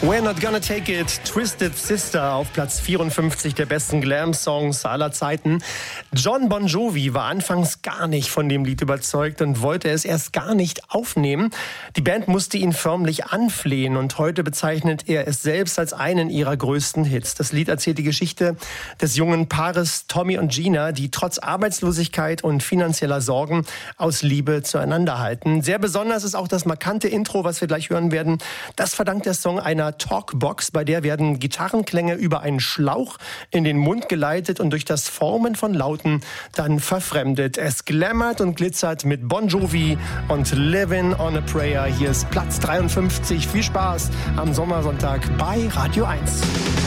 We're Not Gonna Take It, Twisted Sister auf Platz 54 der besten Glam-Songs aller Zeiten. Jon Bon Jovi war anfangs gar nicht von dem Lied überzeugt und wollte es erst gar nicht aufnehmen. Die Band musste ihn förmlich anflehen und heute bezeichnet er es selbst als einen ihrer größten Hits. Das Lied erzählt die Geschichte des jungen Paares Tommy und Gina, die trotz Arbeitslosigkeit und finanzieller Sorgen aus Liebe zueinander halten. Sehr besonders ist auch das markante Intro, was wir gleich hören werden. Das verdankt der Song einer Talkbox, bei der werden Gitarrenklänge über einen Schlauch in den Mund geleitet und durch das Formen von Lauten dann verfremdet. Es glammert und glitzert mit Bon Jovi und Living on a Prayer. Hier ist Platz 53. Viel Spaß am Sommersonntag bei Radio 1.